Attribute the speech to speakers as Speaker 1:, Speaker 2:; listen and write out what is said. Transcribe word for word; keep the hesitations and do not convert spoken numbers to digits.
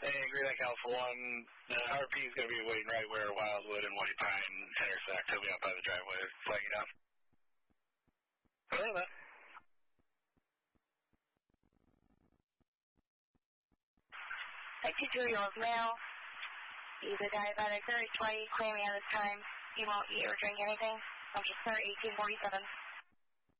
Speaker 1: Hey, Green Lake Alpha one, the R P is going to be waiting right where Wildwood and White Pine intersect. He'll be out by the driveway, flagging down. Hello,
Speaker 2: Like two two year old male. He's a diabetic, very sweaty, clammy at this time. He won't eat or drink anything. I'm just eighteen forty-seven.